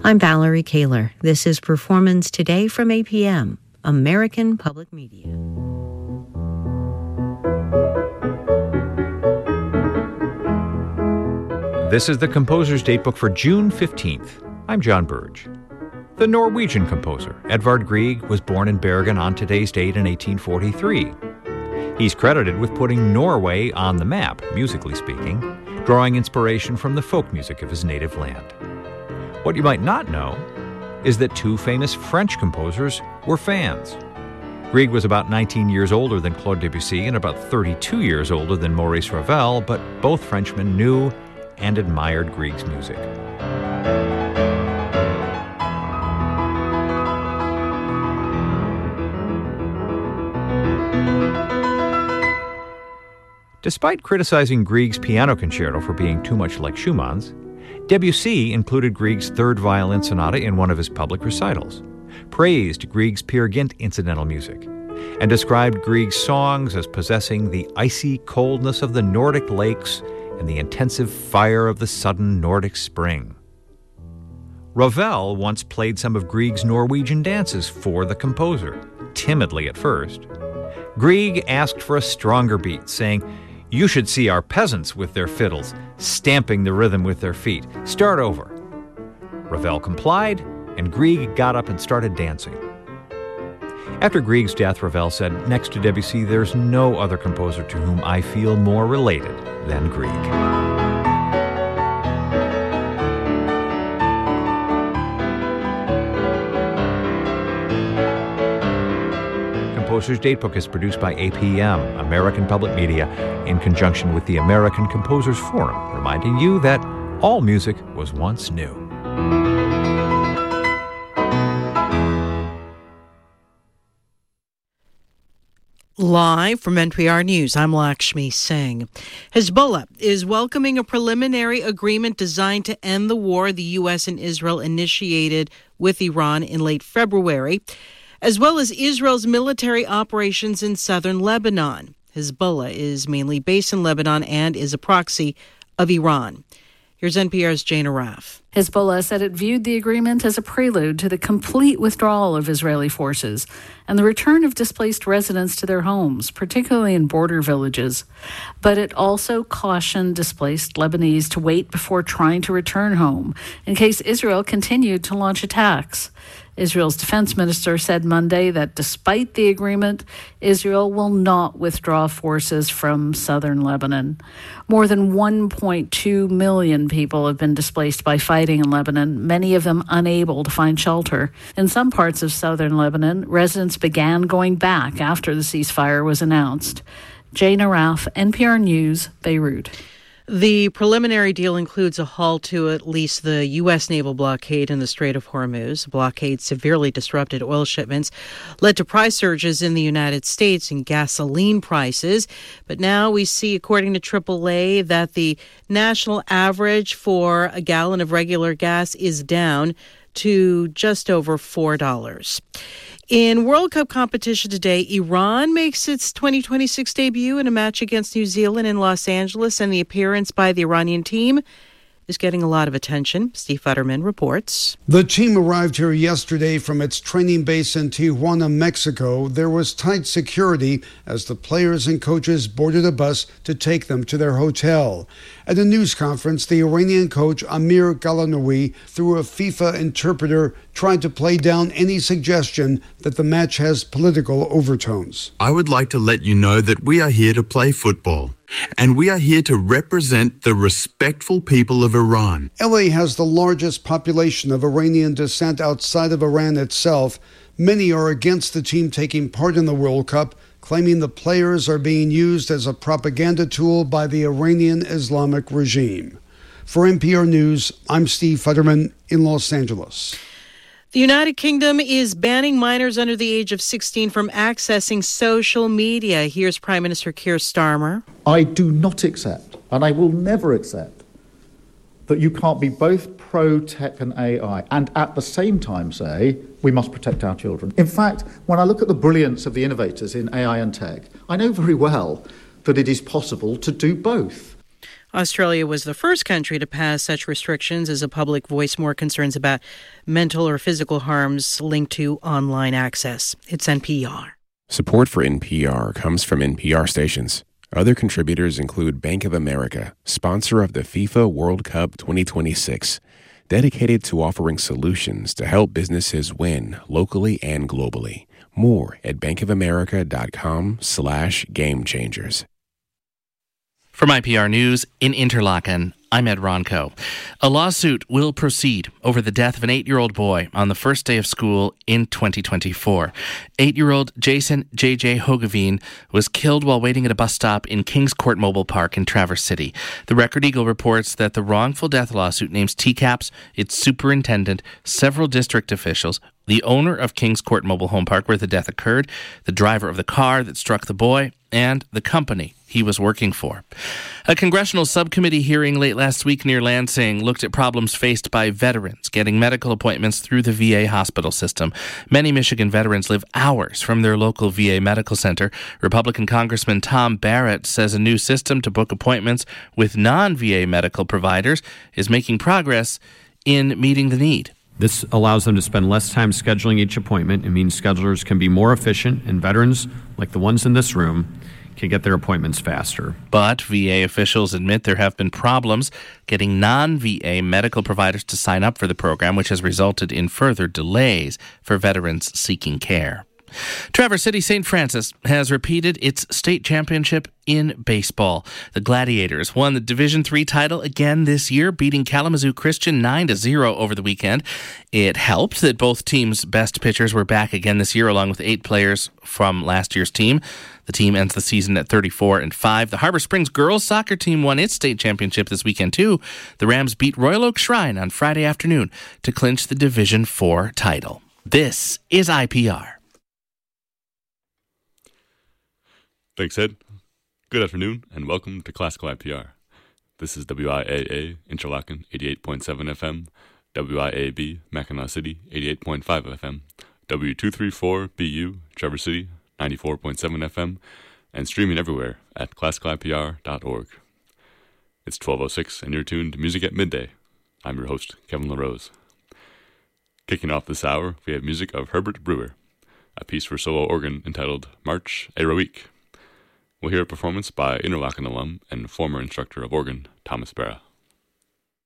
I'm Valerie Kaler. This is Performance Today from APM, American Public Media. This is the Composer's Datebook for June 15th. I'm John Burge. The Norwegian composer, Edvard Grieg, was born in Bergen on today's date in 1843. He's credited with putting Norway on the map, musically speaking, drawing inspiration from the folk music of his native land. What you might not know is that two famous French composers were fans. Grieg was about 19 years older than Claude Debussy and about 32 years older than Maurice Ravel, but both Frenchmen knew and admired Grieg's music. Despite criticizing Grieg's piano concerto for being too much like Schumann's, Debussy included Grieg's third violin sonata in one of his public recitals, praised Grieg's Peer Gynt incidental music, and described Grieg's songs as possessing the icy coldness of the Nordic lakes and the intensive fire of the sudden Nordic spring. Ravel once played some of Grieg's Norwegian dances for the composer, timidly at first. Grieg asked for a stronger beat, saying, "You should see our peasants with their fiddles, stamping the rhythm with their feet. Start over." Ravel complied, and Grieg got up and started dancing. After Grieg's death, Ravel said, "Next to Debussy, there's no other composer to whom I feel more related than Grieg." Composer's Datebook is produced by APM, American Public Media, in conjunction with the American Composers Forum, reminding you that all music was once new. Live from NPR News, I'm Lakshmi Singh. Hezbollah is welcoming a preliminary agreement designed to end the war the U.S. and Israel initiated with Iran in late February, as well as Israel's military operations in southern Lebanon. Hezbollah is mainly based in Lebanon and is a proxy of Iran. Here's NPR's Jane Araf. Hezbollah said it viewed the agreement as a prelude to the complete withdrawal of Israeli forces and the return of displaced residents to their homes, particularly in border villages. But it also cautioned displaced Lebanese to wait before trying to return home in case Israel continued to launch attacks. Israel's defense minister said Monday that despite the agreement, Israel will not withdraw forces from southern Lebanon. More than 1.2 million people have been displaced by fighting in Lebanon, many of them unable to find shelter. In some parts of southern Lebanon, residents began going back after the ceasefire was announced. Jane Araf, NPR News, Beirut. The preliminary deal includes a halt to at least the U.S. naval blockade in the Strait of Hormuz. The blockade severely disrupted oil shipments, led to price surges in the United States in gasoline prices. But now we see, according to AAA, that the national average for a gallon of regular gas is down to just over $4. In World Cup competition today, Iran makes its 2026 debut in a match against New Zealand in Los Angeles, and the appearance by the Iranian team is getting a lot of attention. Steve Futterman reports. The team arrived here yesterday from its training base in Tijuana, Mexico. There was tight security as the players and coaches boarded a bus to take them to their hotel. At a news conference, the Iranian coach Amir Galanoui, through a FIFA interpreter, tried to play down any suggestion that the match has political overtones. I would like to let you know that we are here to play football. And we are here to represent the respectful people of Iran. LA has the largest population of Iranian descent outside of Iran itself. Many are against the team taking part in the World Cup, claiming the players are being used as a propaganda tool by the Iranian Islamic regime. For NPR News, I'm Steve Futterman in Los Angeles. The United Kingdom is banning minors under the age of 16 from accessing social media. Here's Prime Minister Keir Starmer. I do not accept, and I will never accept, that you can't be both pro-tech and AI and at the same time say we must protect our children. In fact, when I look at the brilliance of the innovators in AI and tech, I know very well that it is possible to do both. Australia was the first country to pass such restrictions as a public voiced more concerns about mental or physical harms linked to online access. It's NPR. Support for NPR comes from NPR stations. Other contributors include Bank of America, sponsor of the FIFA World Cup 2026, dedicated to offering solutions to help businesses win locally and globally. More at bankofamerica.com/gamechangers. From IPR News in Interlaken, I'm Ed Ronco. A lawsuit will proceed over the death of an 8-year-old boy on the first day of school in 2024. 8-year-old Jason J.J. Hogeveen was killed while waiting at a bus stop in Kings Court Mobile Park in Traverse City. The Record Eagle reports that the wrongful death lawsuit names TCAPS, its superintendent, several district officials, the owner of Kings Court Mobile Home Park where the death occurred, the driver of the car that struck the boy, and the company he was working for. A congressional subcommittee hearing late last week near Lansing looked at problems faced by veterans getting medical appointments through the VA hospital system. Many Michigan veterans live hours from their local VA medical center. Republican Congressman Tom Barrett says a new system to book appointments with non-VA medical providers is making progress in meeting the need. This allows them to spend less time scheduling each appointment. It means schedulers can be more efficient, and veterans, like the ones in this room, can get their appointments faster. But VA officials admit there have been problems getting non-VA medical providers to sign up for the program, which has resulted in further delays for veterans seeking care. Traverse City St. Francis has repeated its state championship in baseball. The Gladiators won the Division III title again this year, beating Kalamazoo Christian 9-0 over the weekend. It helped that both teams' best pitchers were back again this year, along with 8 players from last year's team. The team ends the season at 34-5. The Harbor Springs girls soccer team won its state championship this weekend, too. The Rams beat Royal Oak Shrine on Friday afternoon to clinch the Division IV title. This is IPR. Thanks, Ed. Good afternoon, and welcome to Classical IPR. This is WIAA Interlaken 88.7 FM, WIAB Mackinac City 88.5 FM, W234BU Traverse City 94.7 FM, and streaming everywhere at classicalipr.org. It's 12:06, and you're tuned to Music at Midday. I'm your host, Kevin LaRose. Kicking off this hour, we have music of Herbert Brewer, a piece for solo organ entitled March Heroique. We'll hear a performance by Interlaken alum and former instructor of organ, Thomas Barra.